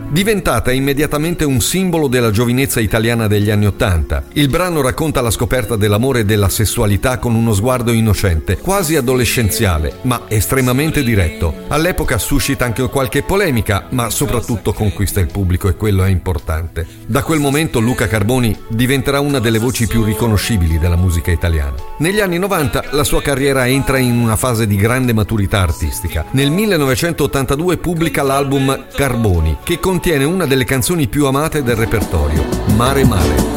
Diventata immediatamente un simbolo della giovinezza italiana degli anni '80, il brano racconta la scoperta dell'amore e della sessualità con uno sguardo innocente, quasi adolescenziale, ma estremamente diretto. All'epoca suscita anche qualche polemica, ma soprattutto conquista il pubblico e quello è importante. Da quel momento Luca Carboni diventerà una delle voci più riconoscibili della musica italiana. Negli anni '90 la sua carriera entra in una fase di grande maturità artistica. Nel 1982 pubblica l'album Carboni, che contiene una delle canzoni più amate del repertorio, Mare Mare.